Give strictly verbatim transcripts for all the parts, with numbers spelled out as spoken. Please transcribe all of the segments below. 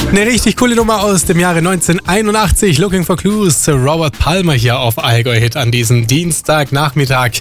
Eine richtig coole Nummer aus dem Jahre neunzehnhunderteinundachtzig. Looking for Clues. Robert Palmer hier auf Allgäu-Hit an diesem Dienstagnachmittag.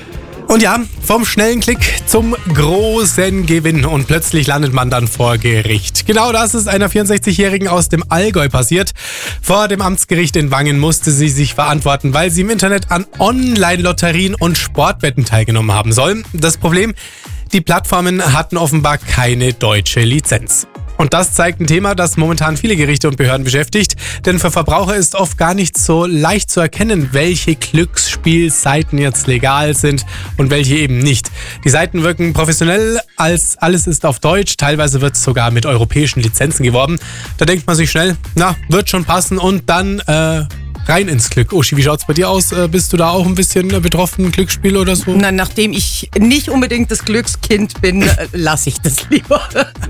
Und ja, vom schnellen Klick zum großen Gewinn und plötzlich landet man dann vor Gericht. Genau das ist einer vierundsechzigjährigen aus dem Allgäu passiert. Vor dem Amtsgericht in Wangen musste sie sich verantworten, weil sie im Internet an Online-Lotterien und Sportwetten teilgenommen haben soll. Das Problem, die Plattformen hatten offenbar keine deutsche Lizenz. Und das zeigt ein Thema, das momentan viele Gerichte und Behörden beschäftigt. Denn für Verbraucher ist oft gar nicht so leicht zu erkennen, welche Glücksspielseiten jetzt legal sind und welche eben nicht. Die Seiten wirken professionell, als alles ist auf Deutsch. Teilweise wird sogar mit europäischen Lizenzen geworben. Da denkt man sich schnell, na, wird schon passen und dann äh, rein ins Glück. Uschi, wie schaut's bei dir aus? Bist du da auch ein bisschen betroffen, Glücksspiel oder so? Na, nachdem ich nicht unbedingt das Glückskind bin, lasse ich das lieber.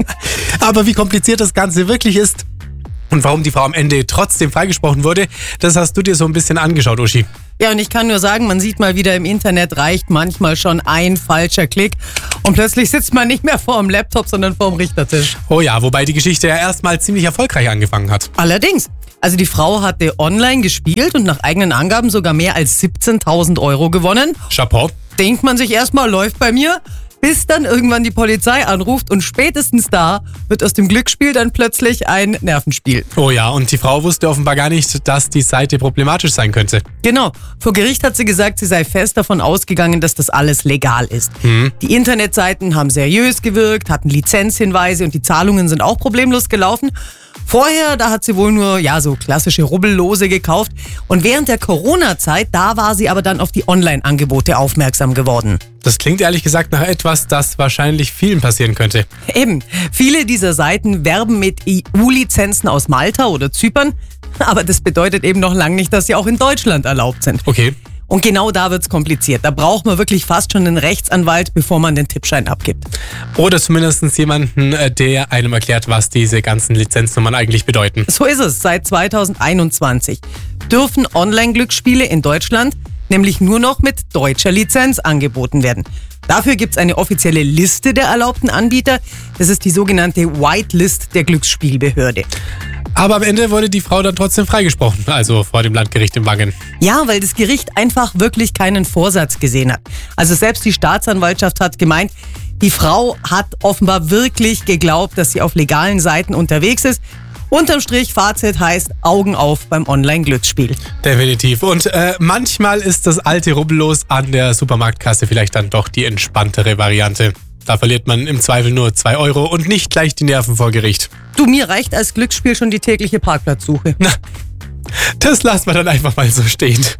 Aber wie kompliziert das Ganze wirklich ist und warum die Frau am Ende trotzdem freigesprochen wurde, das hast du dir so ein bisschen angeschaut, Uschi. Ja, und ich kann nur sagen, man sieht mal wieder, im Internet reicht manchmal schon ein falscher Klick und plötzlich sitzt man nicht mehr vor dem Laptop, sondern vor dem Richtertisch. Oh ja, wobei die Geschichte ja erstmal ziemlich erfolgreich angefangen hat. Allerdings. Also die Frau hatte online gespielt und nach eigenen Angaben sogar mehr als siebzehntausend Euro gewonnen. Chapeau. Denkt man sich erstmal, läuft bei mir, bis dann irgendwann die Polizei anruft und spätestens da wird aus dem Glücksspiel dann plötzlich ein Nervenspiel. Oh ja, und die Frau wusste offenbar gar nicht, dass die Seite problematisch sein könnte. Genau. Vor Gericht hat sie gesagt, sie sei fest davon ausgegangen, dass das alles legal ist. Mhm. Die Internetseiten haben seriös gewirkt, hatten Lizenzhinweise und die Zahlungen sind auch problemlos gelaufen. Vorher, da hat sie wohl nur, ja, so klassische Rubbellose gekauft. Und während der Corona-Zeit, da war sie aber dann auf die Online-Angebote aufmerksam geworden. Das klingt ehrlich gesagt nach etwas, das wahrscheinlich vielen passieren könnte. Eben. Viele dieser Seiten werben mit E U-Lizenzen aus Malta oder Zypern. Aber das bedeutet eben noch lange nicht, dass sie auch in Deutschland erlaubt sind. Okay. Und genau da wird's kompliziert. Da braucht man wirklich fast schon einen Rechtsanwalt, bevor man den Tippschein abgibt. Oder zumindest jemanden, der einem erklärt, was diese ganzen Lizenznummern eigentlich bedeuten. So ist es. Seit zweitausendeinundzwanzig dürfen Online-Glücksspiele in Deutschland nämlich nur noch mit deutscher Lizenz angeboten werden. Dafür gibt's eine offizielle Liste der erlaubten Anbieter. Das ist die sogenannte Whitelist der Glücksspielbehörde. Aber am Ende wurde die Frau dann trotzdem freigesprochen, also vor dem Landgericht in Wangen. Ja, weil das Gericht einfach wirklich keinen Vorsatz gesehen hat. Also selbst die Staatsanwaltschaft hat gemeint, die Frau hat offenbar wirklich geglaubt, dass sie auf legalen Seiten unterwegs ist. Unterm Strich, Fazit heißt, Augen auf beim Online-Glücksspiel. Definitiv. Und äh, manchmal ist das alte Rubbellos an der Supermarktkasse vielleicht dann doch die entspanntere Variante. Da verliert man im Zweifel nur zwei Euro und nicht gleich die Nerven vor Gericht. Du, mir reicht als Glücksspiel schon die tägliche Parkplatzsuche. Na, das lassen wir dann einfach mal so stehen.